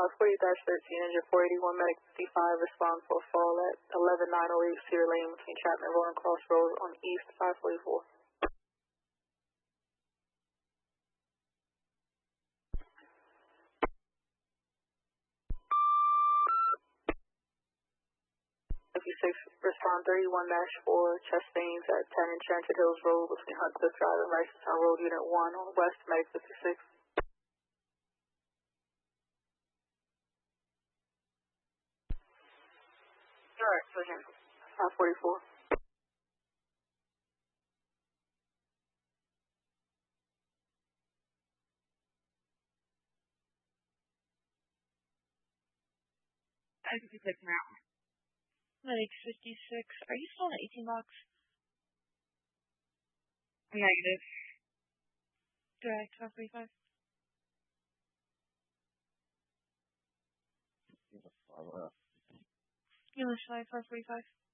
540-13, engine 481, medic 55, respond for a fall at 11908 Cedar Lane between Chapman Road and Crossroads on East 544. Respond 31-4, chest veins at 10 Enchanted Hills Road between Huntcliffe Drive and Ricerstown Road, Unit 1 on West, Medic 56. Alright, collision. 544. I think you clicked now. Medic 56. Are you still in the 18 box? Negative. Direct 545. Unit 5, 545.